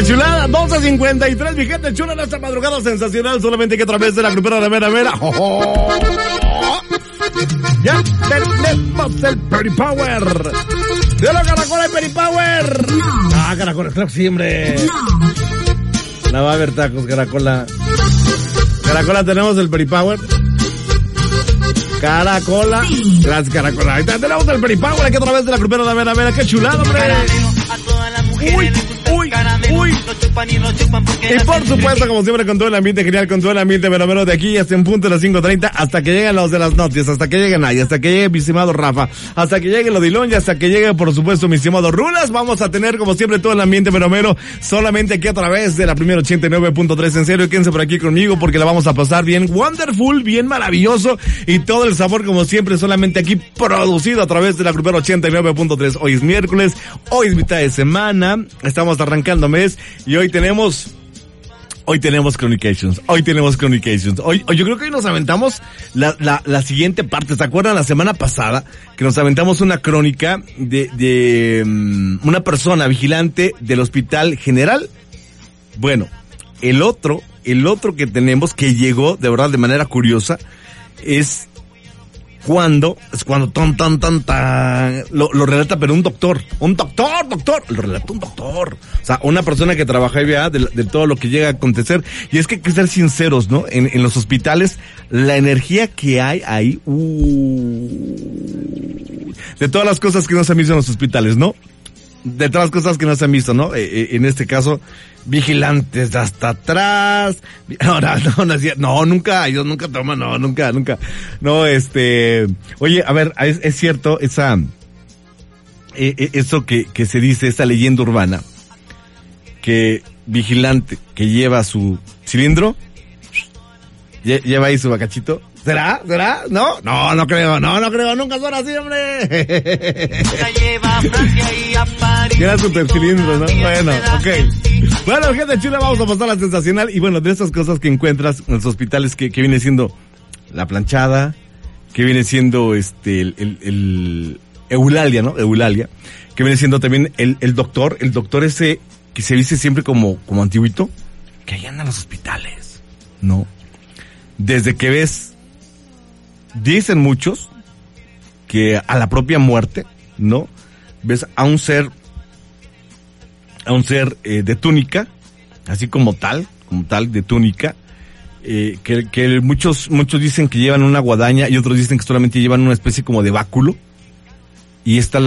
chulada, 12:53, mi gente chula en esta madrugada sensacional, solamente que a través de la grupera de Mera. Ya tenemos el Peri Power. ¡De la Caracola y Peri Power! Ah, Caracola, claro que sí, hombre. No va a haber tacos, Caracola. Caracola, tenemos el Peri Power. Caracola. Gracias, Caracola. Ahí tenemos el Peri Power aquí a través de la grupera de Mera. ¡Qué chulado, hombre! Uy. Y por supuesto, como siempre, con todo el ambiente genial, con todo el ambiente menos de aquí hasta en punto de las 5:30, hasta que lleguen los de las noticias, hasta que lleguen ahí, hasta que llegue mi estimado Rafa, hasta que llegue Lodilón y hasta que llegue, por supuesto, mi estimado Rulas. Vamos a tener, como siempre, todo el ambiente menomero solamente aquí a través de la primera 89.3. En serio, quédense por aquí conmigo porque la vamos a pasar bien wonderful, bien maravilloso y todo el sabor, como siempre, solamente aquí producido a través de la primera 89.3. Hoy es miércoles, hoy es mitad de semana, estamos arrancando mes y hoy tenemos Communications. Hoy yo creo que hoy nos aventamos la siguiente parte. ¿Se acuerdan la semana pasada que nos aventamos una crónica de una persona vigilante del Hospital General? Bueno, el otro que tenemos que llegó de verdad de manera curiosa es cuando lo relata, pero un doctor, lo relata un doctor, o sea, una persona que trabaja ahí, de todo lo que llega a acontecer. Y es que hay que ser sinceros, ¿no? En los hospitales, la energía que hay ahí, de todas las cosas que no se han visto en los hospitales, ¿no? De todas las cosas que no se han visto, ¿no? En este caso, vigilantes hasta atrás. No, nunca, ellos nunca toman, nunca. No, oye, a ver, es cierto, eso que se dice, esa leyenda urbana, que vigilante que lleva su cilindro, lleva ahí su bacachito. ¿Será? No creo, nunca son así, hombre. Era super cilindro, ¿no? Bueno, ok. Bueno, gente chula, vamos a pasar a la sensacional. Y bueno, de esas cosas que encuentras en los hospitales que viene siendo la planchada, que viene siendo el Eulalia, ¿no? Eulalia, que viene siendo también el doctor ese que se dice siempre como antiguito, que ahí andan los hospitales, ¿no? Desde que ves, dicen muchos que a la propia muerte, ¿no? Ves a un ser de túnica, así como tal de túnica, que muchos dicen que llevan una guadaña y otros dicen que solamente llevan una especie como de báculo. Y esta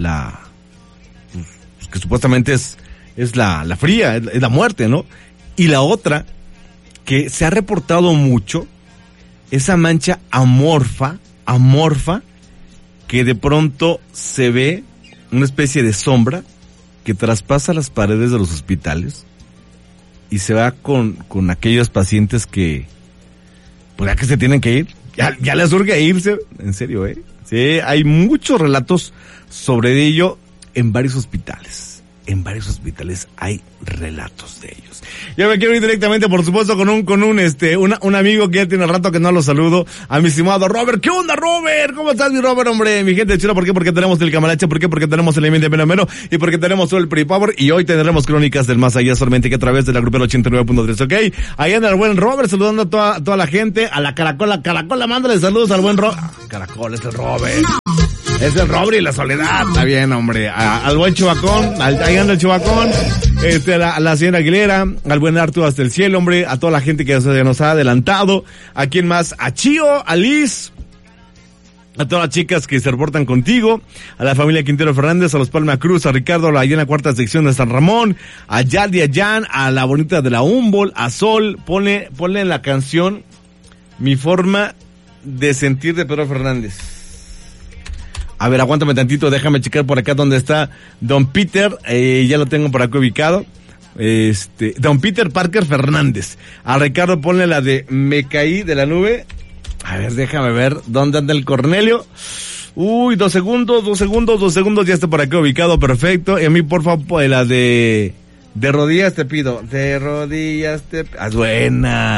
pues, que supuestamente es la fría, es la muerte, ¿no? Y la otra, que se ha reportado mucho, esa mancha amorfa, que de pronto se ve una especie de sombra que traspasa las paredes de los hospitales y se va con aquellos pacientes que, pues ya que se tienen que ir, ya les urge irse, en serio, sí, hay muchos relatos sobre ello en varios hospitales. En varios hospitales hay relatos de ellos. Yo me quiero ir directamente, por supuesto, con un amigo que ya tiene rato que no lo saludo, a mi estimado Robert. ¿Qué onda, Robert? ¿Cómo estás, mi Robert, hombre? Mi gente chula, ¿por qué? Porque tenemos el Camarache, ¿por qué? Porque tenemos el ambiente menomero y porque tenemos todo el Peri Power y hoy tendremos crónicas del más allá solamente que a través de la grupera 89.3, ¿ok? Ahí anda el buen Robert saludando a toda la gente, a la Caracola, mándale saludos al buen Robert. Caracola, es el Robert. Es el Robert y la Soledad. Está bien, hombre. Al buen Chubacón, ahí anda el Chubacón, a la señora Aguilera, al buen Arturo hasta el cielo, hombre, a toda la gente que nos ha adelantado. ¿A quién más? A Chío, a Liz, a todas las chicas que se reportan contigo, a la familia Quintero Fernández, a los Palma Cruz, a Ricardo, a la llena cuarta sección de San Ramón, a Yaldi, a Jan, a la bonita de la Humboldt, a Sol. Ponle en la canción Mi forma de sentir de Pedro Fernández. A ver, aguántame tantito, déjame checar por acá donde está Don Peter, ya lo tengo por acá ubicado. Don Peter Parker Fernández. A Ricardo ponle la de Me caí de la nube. A ver, déjame ver dónde anda el Cornelio. Uy, 2 segundos, ya está por acá ubicado, perfecto. Y a mí, por favor, la de rodillas te pido. De rodillas te pido. Ah, buena.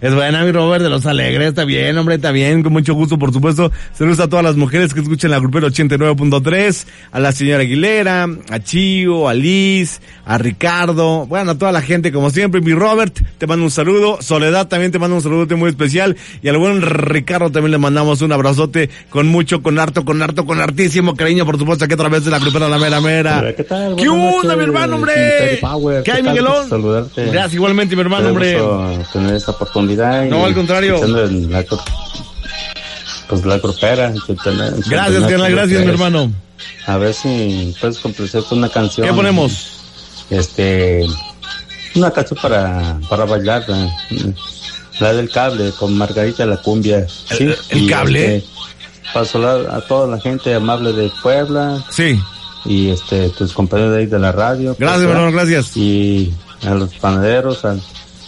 Es buena, mi Robert, de Los Alegres, está bien, hombre, está bien, con mucho gusto, por supuesto. Saludos a todas las mujeres que escuchan la Grupera 89.3, a la señora Aguilera, a Chío, a Liz, a Ricardo, bueno, a toda la gente, como siempre. Mi Robert, te mando un saludo. Soledad también te mando un saludote muy especial. Y al buen Ricardo también le mandamos un abrazote con hartísimo cariño, por supuesto, aquí a través de la Grupera La Mera Mera. ¿Qué tal? ¿Qué onda, mi hermano, hombre? ¿Qué hay, Miguelón? Saludarte. Gracias, igualmente, mi hermano, hombre. Tener esta oportunidad. No, al contrario. La Grupera. Gracias, carnal, gracias, mi hermano. A ver si puedes complacer con una canción. ¿Qué ponemos? Una canción para bailar. La del cable, con Margarita la cumbia. ¿Sí? ¿El cable? Para saludar a toda la gente amable de Puebla. Sí. Y tus compañeros de ahí de la radio. Gracias, hermano, gracias. Y a los panaderos, a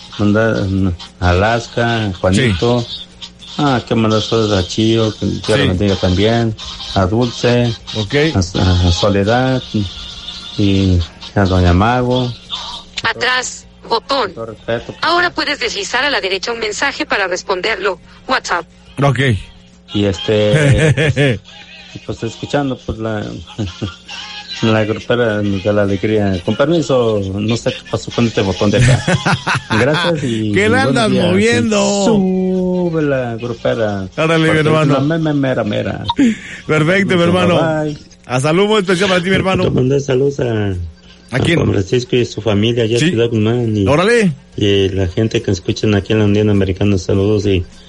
Alaska, a Juanito. Sí. Que mandar saludos a Chío, que Dios lo bendiga también. A Dulce. Okay. A Soledad. Y a Doña Mago. Atrás, botón. Ahora puedes deslizar a la derecha un mensaje para responderlo. WhatsApp. Ok. Y pues escuchando pues la Grupera de la Alegría. Con permiso, no sé qué pasó con este botón de acá. Gracias y ¿qué le andas moviendo? Sube la Grupera. Árale, mi hermano. Mera. Perfecto, mi hermano. Bye. A salud muy especial para ti, mi hermano. Te mandé saludos a quién? Juan Francisco y su familia allá en Ciudad Guzmán. Órale. Y la gente que escuchan aquí en la Unión Americana, saludos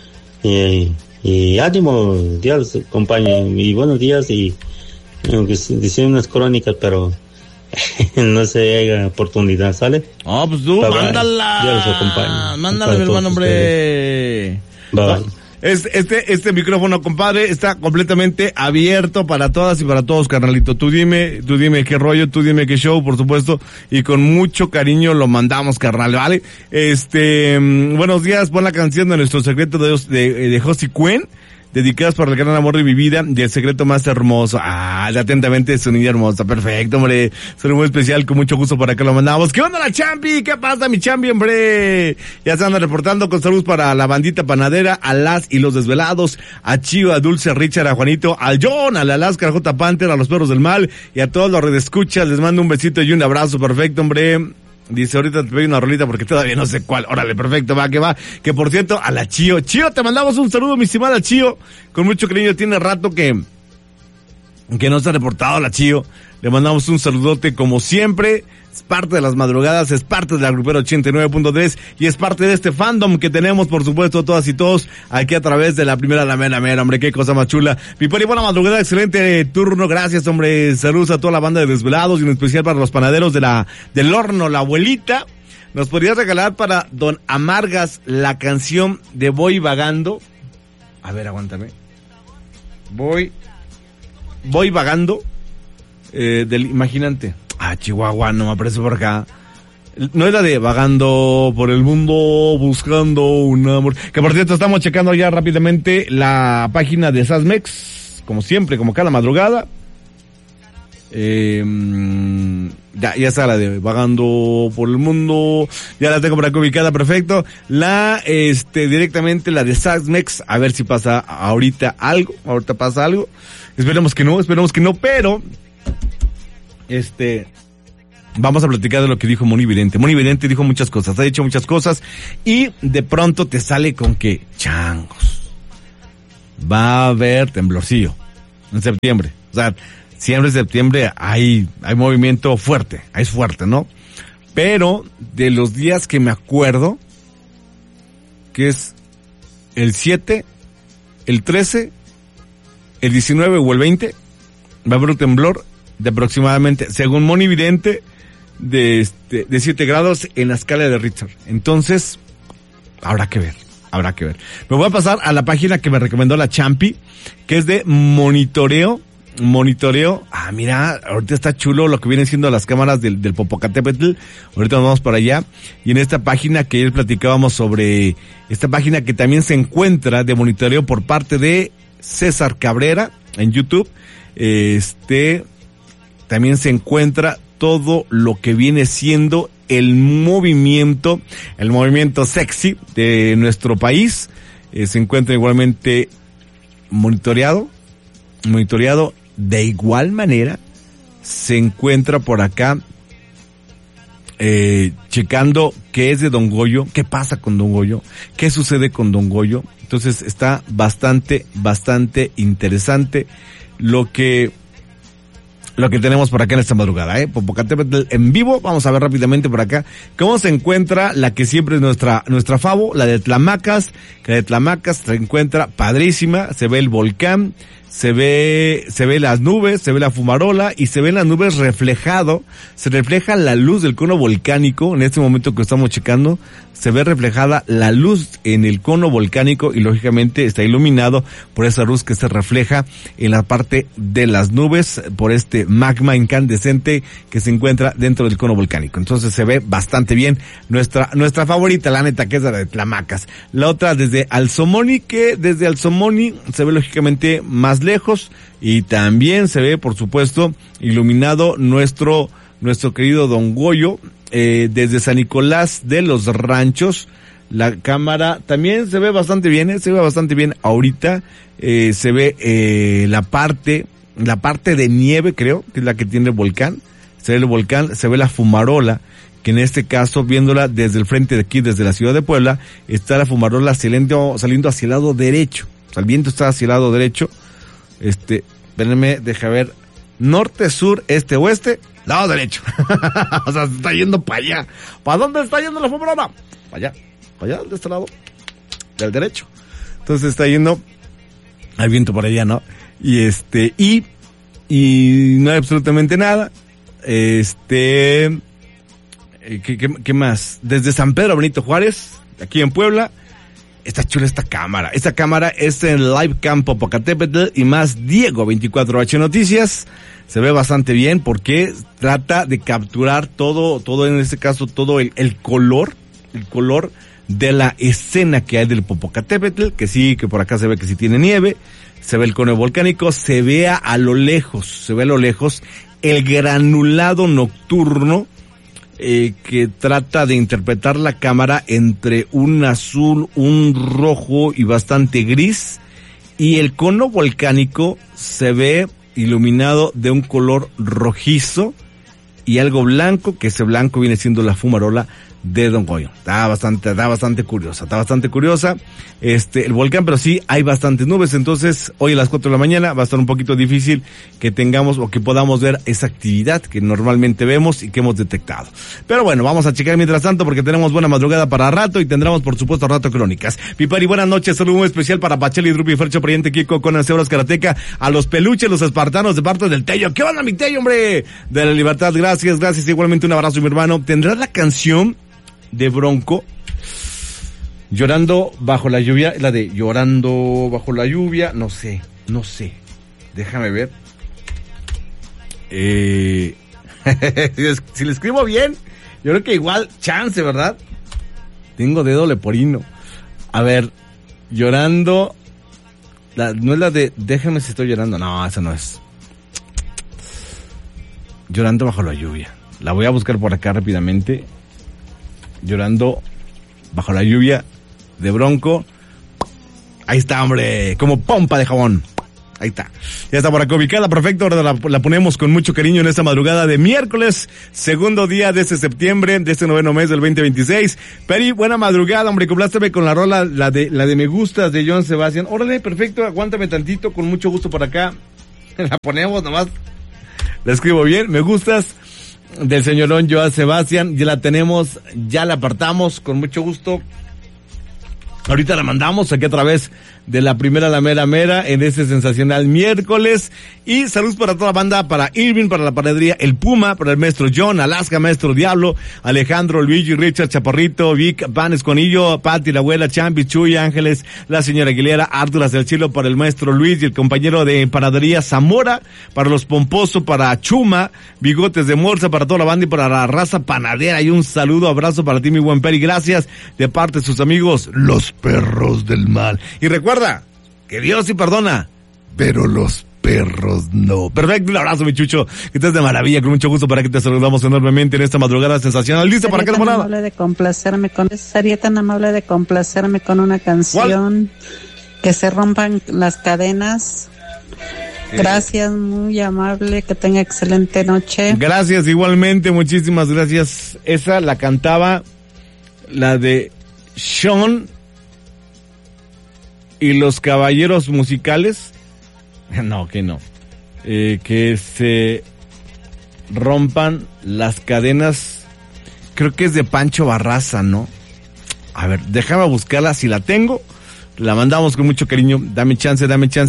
y ánimo, Dios acompañe, y buenos días, y aunque dicen unas crónicas, pero no se haya oportunidad, ¿sale? Pues tú, mándala. Dios los acompañe. Mándala, mi hermano, hombre. Bye. Este micrófono, compadre, está completamente abierto para todas y para todos, carnalito. Tú dime qué rollo, tú dime qué show, por supuesto, y con mucho cariño lo mandamos, carnal, ¿vale? Buenos días, pon la canción de Nuestro Secreto de Josie Cuen, dedicadas por el gran amor de mi vida y el secreto más hermoso. Atentamente, su niña hermosa. Perfecto, hombre. Será muy especial, con mucho gusto para acá lo mandamos. ¿Qué onda la Champi? ¿Qué pasa, mi Champi, hombre? Ya se andan reportando con saludos para la bandita panadera, a las y los desvelados, a Chío, a Dulce, a Richard, a Juanito, al John, a la Alaska, a J. Panther, a los perros del mal y a todos los redescuchas. Les mando un besito y un abrazo. Perfecto, hombre. Dice, ahorita te pedí una rolita porque todavía no sé cuál. Órale, perfecto, va, que va. Que por cierto, a la Chío. Chío, te mandamos un saludo, mi estimada Chío. Con mucho cariño, tiene rato que no se ha reportado la Chío. Le mandamos un saludote como siempre. Es parte de las madrugadas, es parte de la Grupera 89.3 y es parte de este fandom que tenemos, por supuesto, todas y todos aquí a través de la primera La Mera, hombre, qué cosa más chula. Mi pari, buena madrugada, excelente turno, gracias, hombre. Saludos a toda la banda de desvelados y en especial para los panaderos del horno, la abuelita. ¿Nos podrías regalar para Don Amargas la canción de Voy Vagando? A ver, aguántame. Voy Vagando, del Imaginante. Chihuahua, no me aparece por acá. No es la de Vagando por el mundo, buscando un amor. Que por cierto, estamos checando ya rápidamente la página de Sasmex, como siempre, como cada madrugada. Ya está la de Vagando por el mundo. Ya la tengo por acá ubicada, perfecto. Directamente la de Sasmex, a ver si pasa ahorita pasa algo. Esperemos que no, pero vamos a platicar de lo que dijo Moni Vidente. Moni Vidente dijo muchas cosas, ha dicho muchas cosas y de pronto te sale con que changos, va a haber temblorcillo en septiembre. O sea, siempre en septiembre hay movimiento fuerte, es fuerte, ¿no? Pero de los días que me acuerdo, que es el 7, el 13, el 19 o el 20, va a haber un temblor de aproximadamente, según Moni Vidente, de 7 grados en la escala de Richter. Entonces, habrá que ver. Me voy a pasar a la página que me recomendó la Champi, que es de monitoreo. Mira, ahorita está chulo lo que vienen siendo las cámaras del Popocatépetl. Ahorita nos vamos para allá. Y en esta página que ayer platicábamos sobre, esta página que también se encuentra de monitoreo por parte de César Cabrera en YouTube, también se encuentra todo lo que viene siendo el movimiento sexy de nuestro país. Se encuentra igualmente monitoreado. De igual manera, se encuentra por acá checando qué es de Don Goyo, qué pasa con Don Goyo, qué sucede con Don Goyo. Entonces está bastante interesante lo que tenemos por acá en esta madrugada, Popocatépetl en vivo. Vamos a ver rápidamente por acá cómo se encuentra la que siempre es nuestra favo, la de Tlamacas, que la de Tlamacas se encuentra padrísima. Se ve el volcán, se ve las nubes, se ve la fumarola y se ven las nubes se refleja la luz del cono volcánico. En este momento que estamos checando, se ve reflejada la luz en el cono volcánico y lógicamente está iluminado por esa luz que se refleja en la parte de las nubes por este magma incandescente que se encuentra dentro del cono volcánico. Entonces se ve bastante bien nuestra favorita, la neta, que es la de Tlamacas. La otra desde Alzomoni, que desde Alzomoni se ve lógicamente más lejos y también se ve, por supuesto, iluminado nuestro querido Don Goyo. Desde San Nicolás de los Ranchos, la cámara también se ve bastante bien, ahorita. Se ve la parte de nieve, creo, que es la que tiene el volcán. Se ve el volcán, se ve la fumarola, que en este caso, viéndola desde el frente de aquí, desde la ciudad de Puebla, está la fumarola saliendo hacia el lado derecho. O sea, el viento está hacia el lado derecho. Espérenme, deja ver. Norte, sur, este, oeste, lado derecho. O sea, se está yendo para allá. ¿Para dónde está yendo la fumarola? Para allá, de este lado, del derecho. Entonces está yendo al viento por allá, ¿no? Y no hay absolutamente nada. ¿Qué más? Desde San Pedro Benito Juárez, aquí en Puebla. Está chula esta cámara. Esta cámara es en Live Cam Popocatépetl y más Diego 24H Noticias. Se ve bastante bien porque trata de capturar todo en este caso, todo el color de la escena que hay del Popocatépetl, que sí, que por acá se ve que sí tiene nieve, se ve el cono volcánico, se ve a lo lejos el granulado nocturno, que trata de interpretar la cámara entre un azul, un rojo y bastante gris, y el cono volcánico se ve iluminado de un color rojizo y algo blanco, que ese blanco viene siendo la fumarola de Don Goyo. Está bastante curiosa el volcán, pero sí hay bastantes nubes. Entonces hoy a las 4 de la mañana va a estar un poquito difícil que tengamos o que podamos ver esa actividad que normalmente vemos y que hemos detectado. Pero bueno, vamos a checar mientras tanto porque tenemos buena madrugada para rato y tendremos por supuesto rato crónicas. Pipari, buenas noches, saludo muy especial para Pacheli, Drupi, Fercho, Priente, Kiko, Conan, Cebras, Karateca, a los peluches, los espartanos de parte del Tello. ¿Qué onda, mi Tello, hombre? De la Libertad, gracias, igualmente un abrazo, mi hermano. ¿Tendrás la canción de Bronco, Llorando bajo la lluvia, la de Llorando bajo la lluvia? No sé, déjame ver. Si le escribo bien, yo creo que igual chance, ¿verdad? Tengo dedo leporino. A ver, Llorando, no es la de Déjame si estoy llorando, no, esa no es. Llorando bajo la lluvia, la voy a buscar por acá rápidamente. Llorando bajo la lluvia de Bronco. Ahí está, hombre, como pompa de jabón. Ahí está. Ya está por acá ubicada, perfecto. Ahora la ponemos con mucho cariño en esta madrugada de miércoles, segundo día de este septiembre, de este noveno mes del 2026. Peri, buena madrugada, hombre, compláceme con la rola, la de Me Gustas de Joan Sebastián. Órale, perfecto, aguántame tantito, con mucho gusto por acá. La ponemos nomás. La escribo bien, Me Gustas, del señorón Joan Sebastián. Ya la tenemos, ya la apartamos con mucho gusto. Ahorita la mandamos aquí a través de la primera La Mera Mera en este sensacional miércoles. Y saludos para toda la banda, para Irving, para la panadería El Puma, para el maestro John, Alaska, maestro Diablo, Alejandro, Luigi, Richard, Chaparrito, Vic, Panes, Conillo, Pati, la abuela, Champi, Chuy, Ángeles, la señora Aguilera, Arturas del Chilo, para el maestro Luis y el compañero de panadería Zamora, para los Pomposo, para Chuma, Bigotes de Morsa, para toda la banda y para la raza panadera. Y un saludo, abrazo para ti, mi buen Peri, gracias de parte de sus amigos, los perros del mal. Y recuerda que Dios sí perdona, pero los perros no. Perfecto, un abrazo, mi Chucho, que estés de maravilla, con mucho gusto para que te saludamos enormemente en esta madrugada sensacional. ¿Listo para qué temporada? Sería tan amable de complacerme con una canción. ¿Cuál? Que se rompan las cadenas. Gracias, muy amable, que tenga excelente noche. Gracias, igualmente, muchísimas gracias. Esa la cantaba la de Sean y los Caballeros Musicales. No, que no. Que se rompan las cadenas. Creo que es de Pancho Barraza, ¿no? A ver, déjame buscarla, si la tengo. La mandamos con mucho cariño. Dame chance.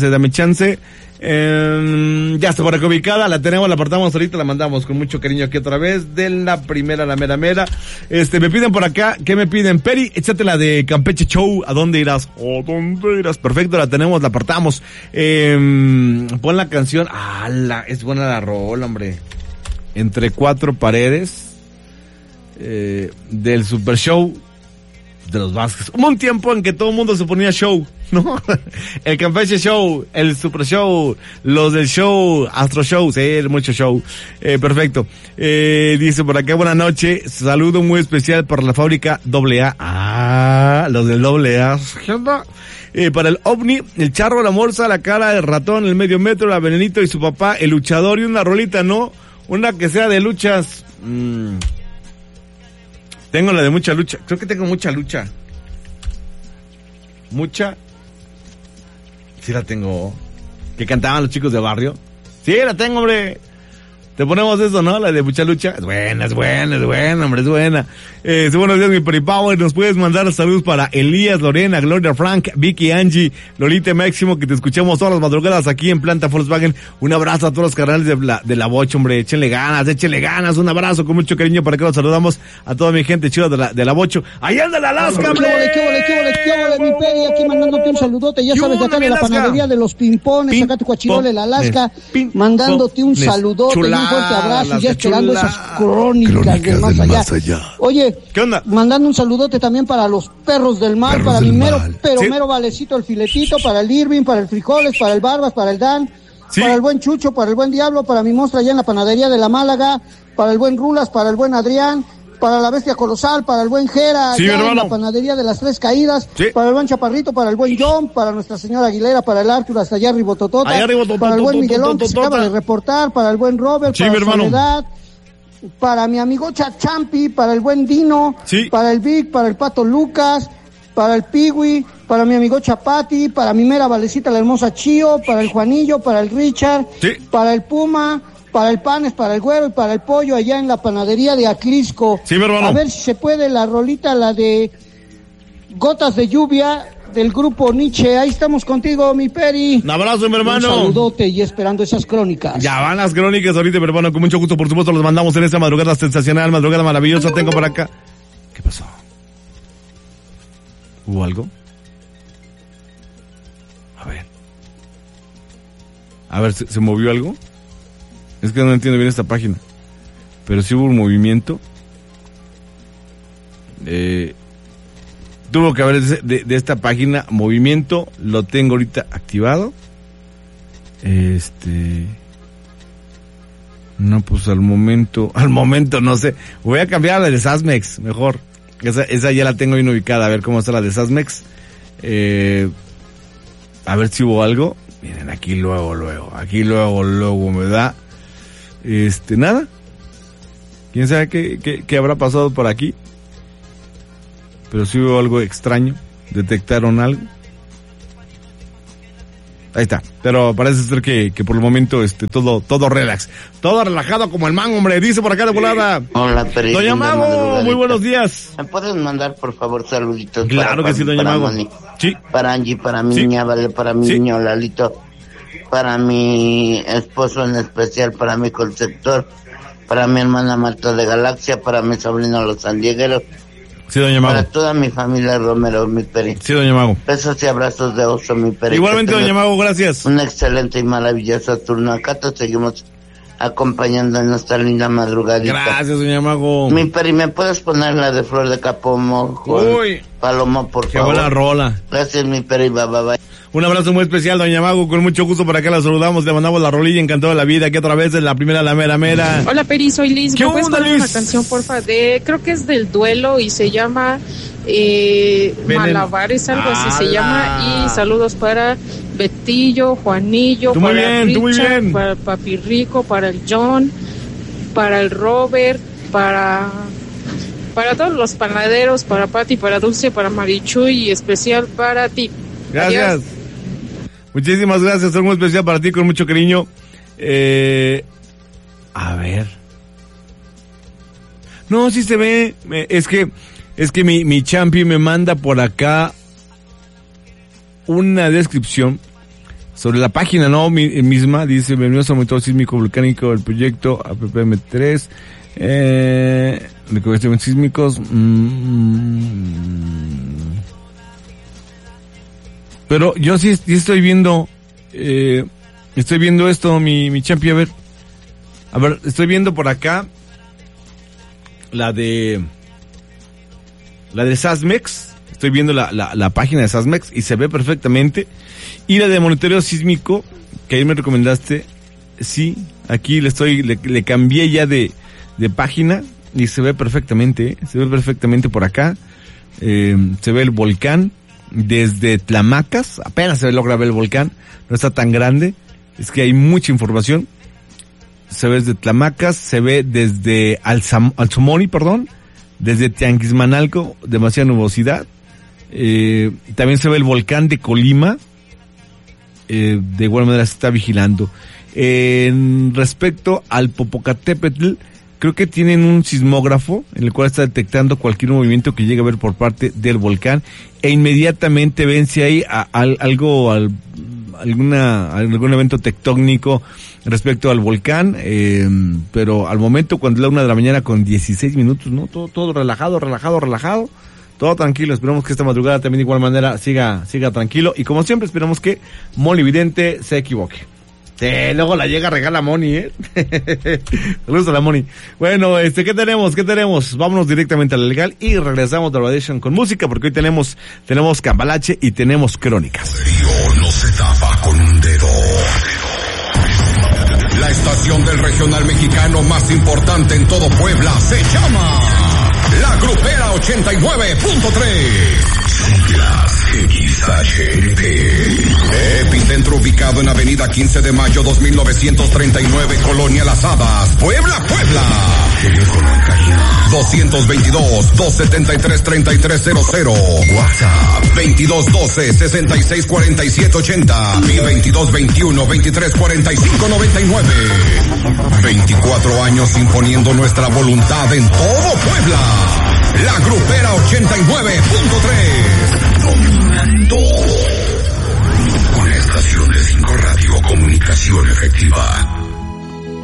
Ya está por acá ubicada, la tenemos, la apartamos ahorita, la mandamos con mucho cariño aquí otra vez, de la primera, la mera. Me piden por acá, ¿qué me piden? Peri, échate la de Campeche Show, ¿a dónde irás? Perfecto, la tenemos, la apartamos. Pon la canción, es buena la rola, hombre. Entre cuatro paredes, del Super Show de los Vázquez. Hubo un tiempo en que todo el mundo se ponía show, ¿no? El Campeche Show, el Super Show, los del show, Astro Show, sí, mucho show. Perfecto. Dice por acá, buenas noches, saludo muy especial para la fábrica AA. Los del AA. ¿Qué onda? Para el OVNI, el Charro, la Morsa, la Cara, el Ratón, el Medio Metro, la Venenito y su papá, el Luchador, y una rolita, ¿no? Una que sea de luchas. Tengo la de mucha lucha. Creo que tengo mucha lucha. Mucha. Sí la tengo. Que cantaban los chicos de barrio. Sí, la tengo, hombre. Te ponemos eso, ¿no? La de mucha lucha. Es buena, hombre, es buena. Buenos días, mi Peripower. Nos puedes mandar saludos para Elías, Lorena, Gloria, Frank, Vicky, Angie, Lolita, Máximo, que te escuchamos todas las madrugadas aquí en Planta Volkswagen. Un abrazo a todos los canales de la Bocha, hombre. Échenle ganas. Un abrazo con mucho cariño para que los saludamos a toda mi gente chida de la Bocho. ¡Ahí anda la Alaska, hombre! ¿Qué ole, mi Peri? Aquí mandándote un saludote. Ya sabes, de acá de la panadería de los Pimpones, acá tu Cuachirole, la Alaska. Mandándote un saludote. Un fuerte abrazo, ya esperando esas crónicas del más allá. Oye, ¿qué onda? Mandando un saludote también para los perros del mar, para mi mero valecito, el filetito, para el Irving, para el Frijoles, para el Barbas, para el Dan, para el buen Chucho, para el buen Diablo, para mi monstruo allá en la panadería de la Málaga, para el buen Rulas, para el buen Adrián, para la bestia colosal, para el buen Jera, allá en la panadería de las Tres Caídas, para el buen Chaparrito, para el buen John, para nuestra señora Aguilera, para el Arthur, hasta allá Ribototota, para el buen Miguelón que se acaba de reportar, para el buen Robert, para Soledad, para mi amigo Chachampi, para el buen Dino, para el Vic, para el Pato Lucas, para el Piwi, para mi amigo Chapati, para mi mera Valecita, la hermosa Chío, para el Juanillo, para el Richard, para el Puma, para el Panes, para el Güero y para el Pollo allá en la panadería de Aclisco. Sí, mi hermano. A ver si se puede la rolita, la de Gotas de Lluvia del grupo Nietzsche. Ahí estamos contigo, mi Peri. Un abrazo, mi hermano. Un saludote y esperando esas crónicas. Ya van las crónicas ahorita, mi hermano. Con mucho gusto, por supuesto, los mandamos en esta madrugada sensacional, madrugada maravillosa. Tengo por acá. ¿Qué pasó? ¿Hubo algo? A ver, ¿se movió algo? Es que no entiendo bien esta página. Pero sí hubo un movimiento. Tuvo que haber de esta página movimiento. Lo tengo ahorita activado. No, pues al momento no sé. Voy a cambiar a la de Sasmex, mejor. Esa ya la tengo bien ubicada. A ver cómo está la de Sasmex. A ver si hubo algo. Miren, aquí luego me da. Nada. ¿Quién sabe qué habrá pasado por aquí? Pero sí hubo algo extraño. ¿Detectaron algo? Ahí está. Pero parece ser que por el momento todo relax. Todo relajado como el mango, hombre. Dice por acá de volada. Hola, Perito. Doña Mago, muy buenos días. ¿Me puedes mandar, por favor, saluditos? Claro que sí, Doña Mago. Sí. Para Angie, para mi niña, Vale, para mi niño Lalito, para mi esposo en especial, para mi conceptor, para mi hermana Marta de Galaxia, para mi sobrino Los Sandiegueros. Sí, Doña Mago. Para toda mi familia Romero, mi Peri. Sí, Doña Mago. Besos y abrazos de oso, mi Peri. Igualmente, Doña Mago, gracias. Un excelente y maravilloso turno. Acá te seguimos acompañando en nuestra linda madrugadita. Gracias, doña Mago. Mi Peri, ¿me puedes poner la de Flor de Capomo? Uy. Paloma, por favor. Qué buena rola. Gracias, mi Peri, bye, bye, bye. Un abrazo muy especial, doña Mago, con mucho gusto por acá la saludamos, le mandamos la rolilla, encantado de la vida, aquí otra vez en la primera, la mera mera. Hola Peri, soy Liz, ¿Qué ¿me puedes onda, poner Liz? una canción porfa creo que es del duelo y se llama Malabares, algo así se llama, y saludos para Betillo, Juanillo, tú para muy Richard, bien. para el Papi Rico, para el John, para el Robert, para todos los panaderos, para Pati, para Dulce, para Marichuy y especial para ti. Gracias. Adiós. Muchísimas gracias, algo especial para ti, con mucho cariño. A ver. No, sí se ve, es que mi champi me manda por acá una descripción sobre la página, ¿no? Misma, dice, bienvenidos al monitor sísmico volcánico del proyecto APPM3, reconocimientos sísmicos, pero yo sí estoy viendo esto, mi champi, a ver, estoy viendo por acá la de SASMEX, estoy viendo la página de SASMEX y se ve perfectamente, y la de monitoreo sísmico que ahí me recomendaste, sí, aquí le cambié ya de página y se ve perfectamente por acá, se ve el volcán desde Tlamacas, apenas se logra ver el volcán, no está tan grande, es que hay mucha información, se ve desde Tlamacas, se ve desde Alzomori, desde Tianguismanalco, demasiada nubosidad, también se ve el volcán de Colima, de igual manera se está vigilando. Respecto al Popocatépetl, creo que tienen un sismógrafo en el cual está detectando cualquier movimiento que llegue a ver por parte del volcán e inmediatamente ven si hay algún evento tectónico respecto al volcán, pero al momento cuando es la 1 a.m. con 16 minutos, ¿no? Todo relajado, todo tranquilo. Esperamos que esta madrugada también de igual manera siga tranquilo y como siempre esperamos que Moni Vidente se equivoque. Luego la llega a regalar Moni, Saludos a la Moni. Bueno, ¿qué tenemos? Vámonos directamente a la legal y regresamos de Radiation con música porque hoy tenemos Cambalache y tenemos crónicas. No se tapa con un dedo. La estación del regional mexicano más importante en todo Puebla se llama La Grupera 89.3. XHNT. Epicentro ubicado en Avenida 15 de Mayo 2939, Colonia Las Hadas, Puebla. Teléfono en cabina 222-273-3300. WhatsApp 2212-664780 y 2221-234599. 24 años imponiendo nuestra voluntad en todo Puebla. La Grupera 89.3. Dominando. Una estación de 5 Radio, comunicación efectiva.